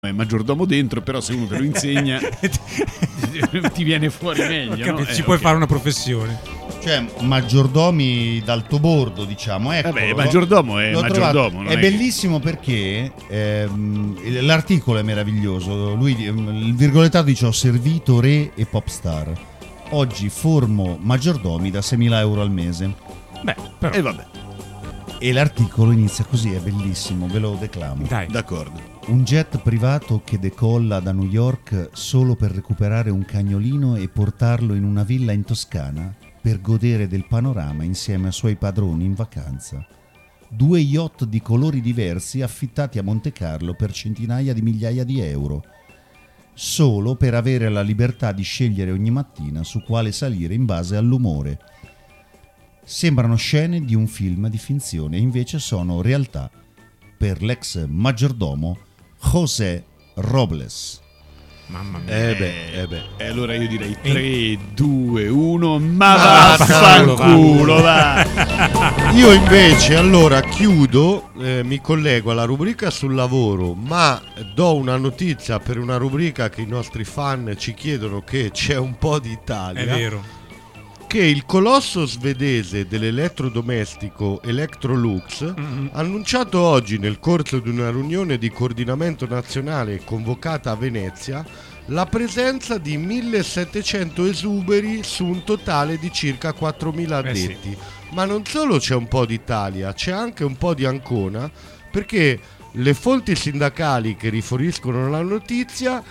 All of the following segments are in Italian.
è maggiordomo dentro, però se uno te lo insegna ti viene fuori meglio, no? Ci puoi fare una professione. Cioè, maggiordomi d'alto bordo, diciamo. Ecco, vabbè, maggiordomo è maggiordomo. È bellissimo perché l'articolo è meraviglioso. Lui, il virgolettato dice: ho servito re e pop star. Oggi formo maggiordomi da 6.000 euro al mese. Beh, però. E vabbè. E l'articolo inizia così, è bellissimo, ve lo declamo. Dai. D'accordo. Un jet privato che decolla da New York solo per recuperare un cagnolino e portarlo in una villa in Toscana per godere del panorama insieme ai suoi padroni in vacanza. 2 yacht di colori diversi affittati a Monte Carlo per centinaia di migliaia di euro, solo per avere la libertà di scegliere ogni mattina su quale salire in base all'umore. Sembrano scene di un film di finzione, invece sono realtà per l'ex maggiordomo José Robles. Mamma mia. E allora io direi 3, 2, 1, ma vaffanculo, va! Io invece allora chiudo, mi collego alla rubrica sul lavoro, ma do una notizia per una rubrica che i nostri fan ci chiedono, che c'è un po' di Italia. È vero. Che il colosso svedese dell'elettrodomestico Electrolux ha annunciato oggi, nel corso di una riunione di coordinamento nazionale convocata a Venezia, la presenza di 1.700 esuberi su un totale di circa 4.000 addetti. Sì. Ma non solo c'è un po' d'Italia, c'è anche un po' di Ancona, perché le fonti sindacali che riferiscono la notizia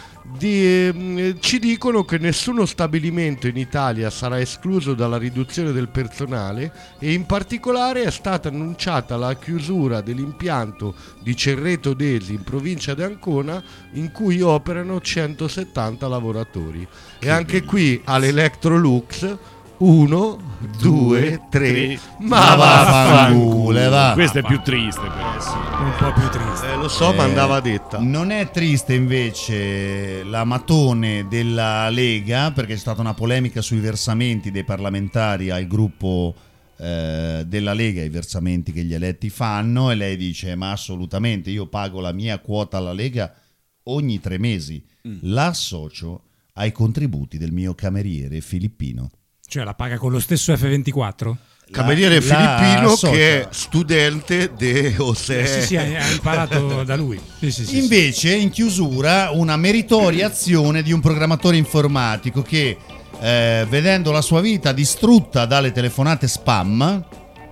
ci dicono che nessuno stabilimento in Italia sarà escluso dalla riduzione del personale, e in particolare è stata annunciata la chiusura dell'impianto di Cerreto Desi in provincia di Ancona, in cui operano 170 lavoratori. E anche qui all'Electrolux 1, 2, 3, ma vaffanculo, va. Questo è più triste, però. Sì, un po' più triste. Lo so, ma andava detta. Non è triste invece la matone della Lega, perché c'è stata una polemica sui versamenti dei parlamentari al gruppo della Lega, i versamenti che gli eletti fanno, e lei dice: ma assolutamente, io pago la mia quota alla Lega ogni 3 mesi, la associo ai contributi del mio cameriere filippino. Cioè la paga con lo stesso F24? Cameriere filippino associa. Che è studente de José. Sì, ha imparato da lui. Sì. Invece, in chiusura, una meritoria azione di un programmatore informatico che, vedendo la sua vita distrutta dalle telefonate spam,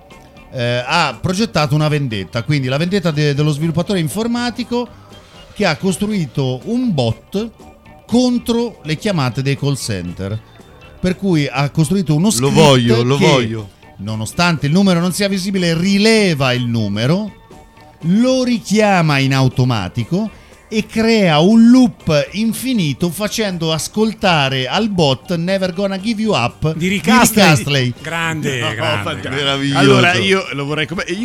ha progettato una vendetta. Quindi la vendetta dello sviluppatore informatico che ha costruito un bot contro le chiamate dei call center. Per cui ha costruito uno script Lo che, voglio. nonostante il numero non sia visibile, rileva il numero, lo richiama in automatico e crea un loop infinito facendo ascoltare al bot Never Gonna Give You Up di Rick Astley. Grande. Grande. Meraviglioso. Allora io lo vorrei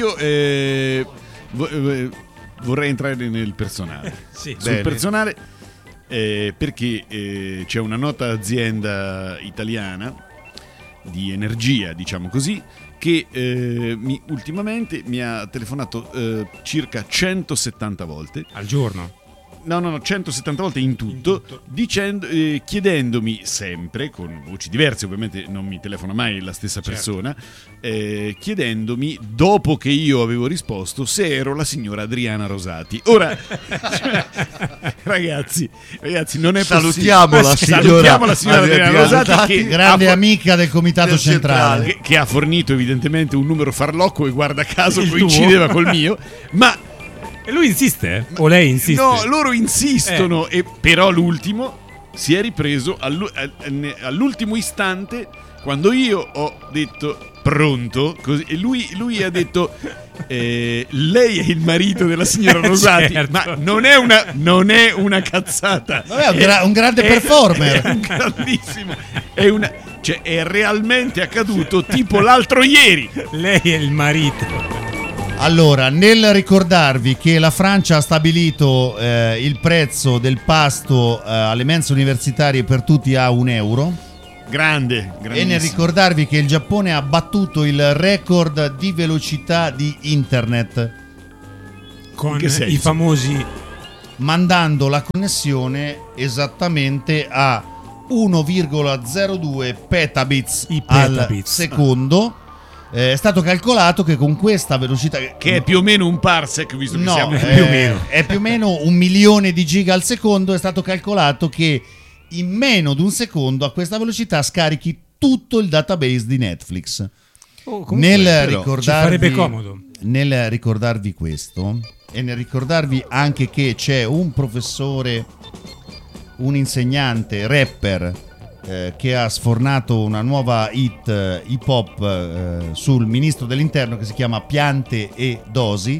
vorrei entrare nel personale. Sì. Sul personale, perché c'è una nota azienda italiana di energia, diciamo così, che ultimamente mi ha telefonato circa 170 volte Al giorno. No, 170 volte in tutto. Dicendo, chiedendomi sempre, con voci diverse, ovviamente non mi telefona mai la stessa persona, chiedendomi, dopo che io avevo risposto, se ero la signora Adriana Rosati. Ora, ragazzi, non è Salutiamo la signora Adriana Rosati, che grande amica del comitato centrale. che ha fornito evidentemente un numero farlocco e guarda caso Il coincideva tuo. col mio, ma E lui insiste? O lei insiste? no, loro insistono, e però l'ultimo si è ripreso all'ultimo istante, quando io ho detto pronto, così, e lui ha detto lei è il marito della signora Rosati. Certo. Ma non è una cazzata. Vabbè, un grande performer. È un grandissimo, cioè è realmente accaduto tipo l'altro ieri. Lei è il marito. Allora, nel ricordarvi che la Francia ha stabilito il prezzo del pasto alle mense universitarie per tutti a €1, Grande. e nel ricordarvi che il Giappone ha battuto il record di velocità di internet. Con In che senso? i famosi mandando la connessione esattamente a 1,02 petabits al secondo. È stato calcolato che con questa velocità, che è più o meno un parsec, visto che siamo è più o meno 1 milione di giga al secondo. È stato calcolato che in meno di un secondo a questa velocità scarichi tutto il database di Netflix. Ci farebbe comodo. Nel ricordarvi questo e nel ricordarvi anche che c'è un professore, un insegnante, rapper, che ha sfornato una nuova hit hip hop sul ministro dell'interno che si chiama Piante e Dosi.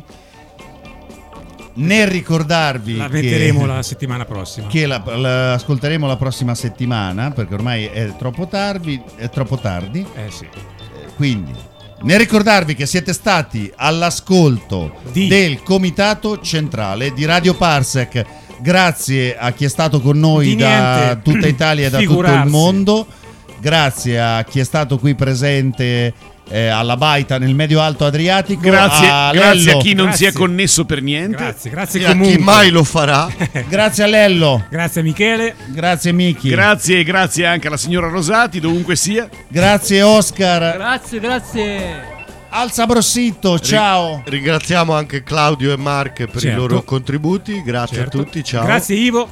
Nel ricordarvi la metteremo la settimana prossima, che la ascolteremo la prossima settimana, perché ormai è troppo tardi. Sì. Quindi nel ricordarvi che siete stati all'ascolto del Comitato Centrale di Radio Parsec. Grazie a chi è stato con noi da tutta Italia e da tutto il mondo. Grazie a chi è stato qui presente alla Baita nel Medio Alto Adriatico. Grazie a chi non si è connesso per niente. Grazie a chi mai lo farà. Grazie a Lello. Grazie a Michele. Grazie Miki. Grazie anche alla signora Rosati, dovunque sia. Grazie Oscar. Grazie. Alza Brossito, ciao. Ringraziamo anche Claudio e Mark per i loro contributi. Grazie a tutti, ciao. Grazie Ivo.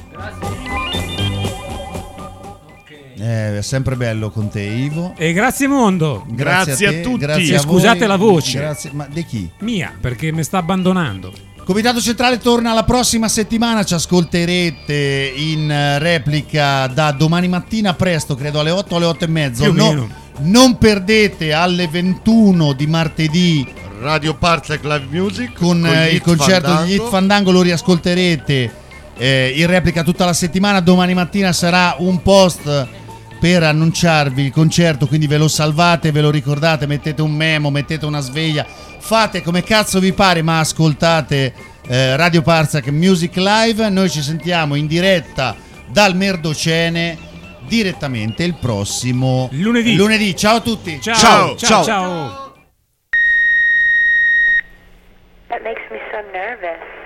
È sempre bello con te, Ivo. E grazie mondo. Grazie a tutti. Grazie a voi. Scusate la voce. Grazie. Ma di chi? Mia, perché mi sta abbandonando. Comitato Centrale torna la prossima settimana. Ci ascolterete in replica da domani mattina presto, credo alle 8 alle 8 e mezzo. Non perdete alle 21 di martedì Radio Parsec Live Music con il concerto di Hit Fandango. Lo riascolterete in replica tutta la settimana. Domani mattina sarà un post per annunciarvi il concerto, quindi ve lo salvate, ve lo ricordate, mettete un memo, mettete una sveglia, fate come cazzo vi pare, ma ascoltate Radio Parsec Music Live. Noi ci sentiamo in diretta dal Merdocene direttamente il prossimo lunedì. Ciao a tutti. Ciao. That makes me so nervous.